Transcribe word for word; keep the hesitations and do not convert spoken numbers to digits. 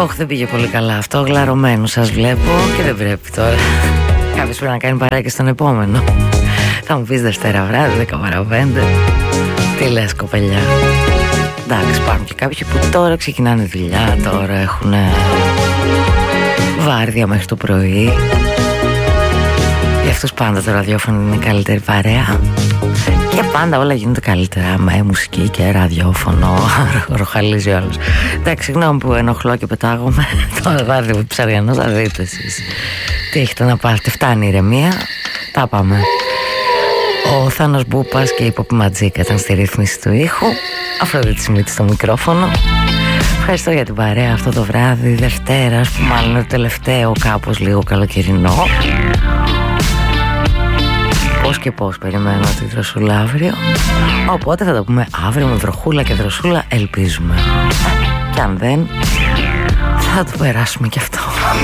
Όχι, δεν πήγε πολύ καλά αυτό. Γλαρωμένο σας βλέπω και δεν πρέπει τώρα. Κάποιος πρέπει να κάνει παρέα και στον επόμενο. Θα μου πεις Δευτέρα βράδυ, δέκα παρά πέντε. Τι λες κοπελιά? Εντάξει, υπάρχουν και κάποιοι που τώρα ξεκινάνε δουλειά, τώρα έχουν βάρδια μέχρι το πρωί. Για αυτούς πάντα το ραδιόφωνο είναι η καλύτερη παρέα. Και πάντα όλα γίνονται καλύτερα με μουσική και ραδιόφωνο. Ροχαλίζει ο άλλος. Εντάξει, συγγνώμη που ενοχλώ και πετάγομαι. Τώρα βάρδι που ψαριανό θα δείτε εσείς τι έχετε να πάρετε. Φτάνει η ηρεμία. Τα πάμε. Ο Θάνος Μπούπας και η Ποπ Ματζίκα ήταν στη ρύθμιση του ήχου. Αφροδίτη Σιμίτη στο μικρόφωνο. Ευχαριστώ για την παρέα αυτό το βράδυ Δευτέρας, που μάλλον είναι το τελευταίο κάπως λίγο καλοκαιρινό. Πώς και πώς περιμένω τη δροσούλα αύριο. Οπότε θα το πούμε αύριο με βροχούλα και δροσούλα, ελπίζουμε. Και αν δεν, θα το περάσουμε κι αυτό.